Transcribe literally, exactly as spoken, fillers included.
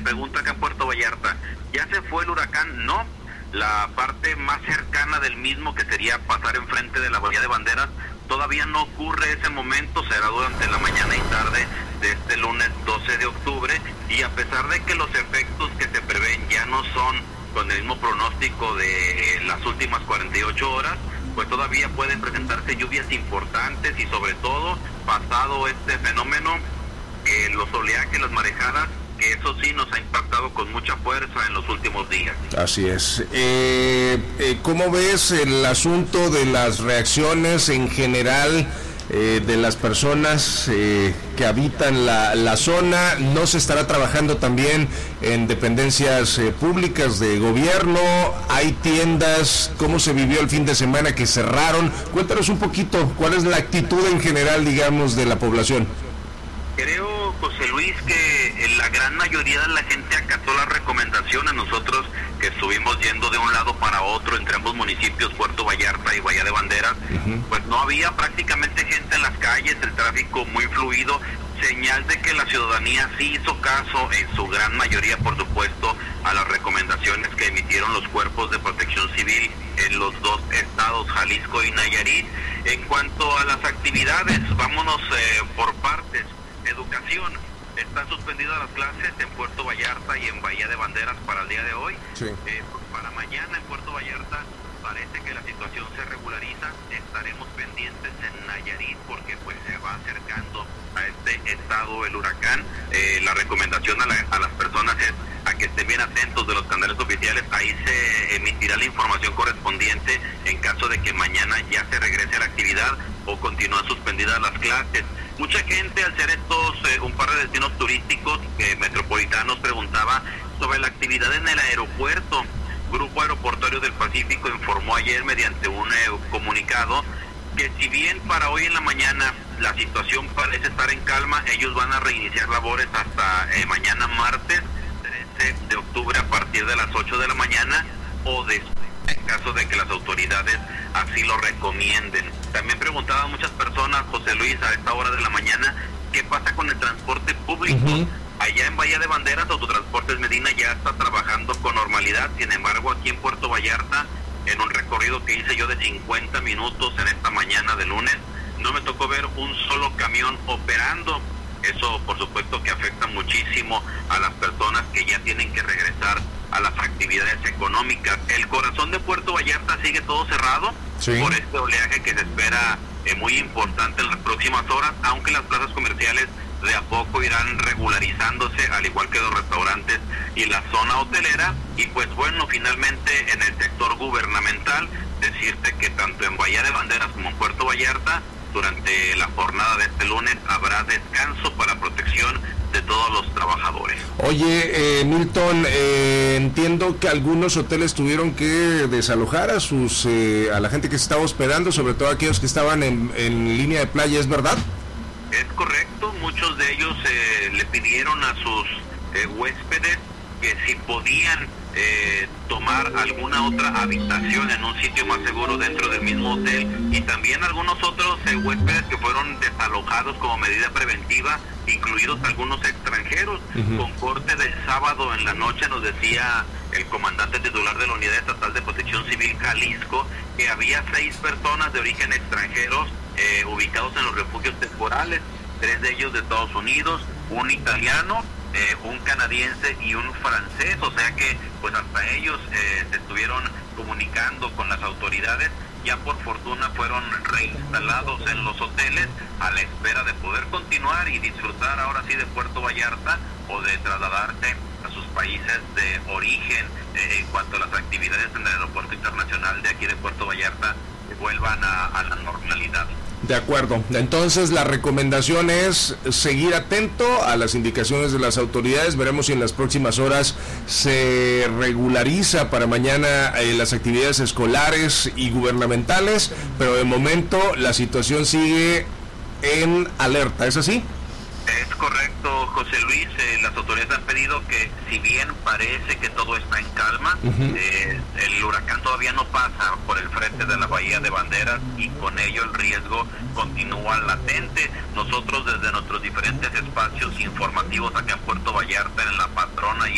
pregunta acá en Puerto Vallarta, ¿ya se fue el huracán? No, la parte más cercana del mismo, que sería pasar enfrente de la Bahía de Banderas, todavía no ocurre ese momento, será durante la mañana y tarde de este lunes doce de octubre, y a pesar de que los efectos que se prevén ya no son con el mismo pronóstico de las últimas cuarenta y ocho horas, pues todavía pueden presentarse lluvias importantes y sobre todo, pasado este fenómeno, eh, los oleajes, las marejadas, que eso sí nos ha impactado con mucha fuerza en los últimos días. Así es. Eh, eh, ¿Cómo ves el asunto de las reacciones en general eh, de las personas eh, que habitan la, la zona? ¿No se estará trabajando también en dependencias eh, públicas de gobierno? ¿Hay tiendas? ¿Cómo se vivió el fin de semana que cerraron? Cuéntanos un poquito, ¿cuál es la actitud en general, digamos, de la población? Creo, José Luis, que la gran mayoría de la gente acató las recomendaciones. Nosotros que estuvimos yendo de un lado para otro entre ambos municipios, Puerto Vallarta y Bahía de Banderas, uh-huh. pues no había prácticamente gente en las calles, el tráfico muy fluido, señal de que la ciudadanía sí hizo caso, en su gran mayoría, por supuesto, a las recomendaciones que emitieron los cuerpos de protección civil en los dos estados, Jalisco y Nayarit. En cuanto a las actividades, vámonos eh, por partes. Educación, están suspendidas las clases en Puerto Vallarta y en Bahía de Banderas para el día de hoy. Sí. Eh, para mañana en Puerto Vallarta parece que la situación se regulariza. Estaremos pendientes en Nayarit porque pues se va acercando a este estado el huracán. Eh, la recomendación a, la, a las personas es a que estén bien atentos de los canales oficiales. Ahí se emitirá la información correspondiente en caso de que mañana ya se regrese a la actividad o continúan suspendidas las clases. Mucha gente, al ser estos eh, un par de destinos turísticos eh, metropolitanos, preguntaba sobre la actividad en el aeropuerto. Grupo Aeroportuario del Pacífico informó ayer mediante un eh, comunicado que si bien para hoy en la mañana la situación parece estar en calma, ellos van a reiniciar labores hasta eh, mañana martes trece de octubre a partir de las ocho de la mañana o después, en caso de que las autoridades así lo recomienden. También preguntaban muchas personas, José Luis, a esta hora de la mañana, ¿qué pasa con el transporte público? Uh-huh. Allá en Bahía de Banderas, Autotransportes Medina ya está trabajando con normalidad. Sin embargo, aquí en Puerto Vallarta, en un recorrido que hice yo de cincuenta minutos en esta mañana de lunes, no me tocó ver un solo camión operando. Eso, por supuesto, que afecta muchísimo a las personas que ya tienen que regresar a las actividades económicas. El corazón de Puerto Vallarta sigue todo cerrado, sí, por este oleaje que se espera eh, muy importante en las próximas horas, aunque las plazas comerciales de a poco irán regularizándose, al igual que los restaurantes y la zona hotelera. Y pues bueno, finalmente en el sector gubernamental, decirte que tanto en Bahía de Banderas como en Puerto Vallarta, durante la jornada de este lunes habrá descanso para protección de todos los trabajadores. Oye, eh, Milton, eh, entiendo que algunos hoteles tuvieron que desalojar a sus eh, a la gente que se estaba hospedando, sobre todo aquellos que estaban en, en línea de playa, ¿es verdad? Es correcto, muchos de ellos eh, le pidieron a sus eh, huéspedes que si podían eh, tomar alguna otra habitación en un sitio más seguro dentro del mismo hotel, y también algunos otros eh, huéspedes que fueron desalojados como medida preventiva, incluidos algunos extranjeros. Uh-huh. Con corte del sábado en la noche nos decía el comandante titular de la Unidad Estatal de Protección Civil Jalisco que había seis personas de origen extranjero eh, ubicados en los refugios temporales, tres de ellos de Estados Unidos, un italiano, Eh, un canadiense y un francés, o sea que pues hasta ellos eh, se estuvieron comunicando con las autoridades. Ya por fortuna fueron reinstalados en los hoteles a la espera de poder continuar y disfrutar ahora sí de Puerto Vallarta o de trasladarse a sus países de origen eh, en cuanto a las actividades en el aeropuerto internacional de aquí de Puerto Vallarta vuelvan a, a la normalidad. De acuerdo, entonces la recomendación es seguir atento a las indicaciones de las autoridades. Veremos si en las próximas horas se regulariza para mañana eh, las actividades escolares y gubernamentales, pero de momento la situación sigue en alerta, ¿es así? Es correcto, José Luis. Eh, las autoridades han pedido que, si bien parece que todo está en calma, uh-huh. eh, el huracán todavía no pasa por el frente de la Bahía de Banderas y con ello el riesgo continúa latente. Nosotros desde nuestros diferentes espacios informativos acá en Puerto Vallarta, en La Patrona y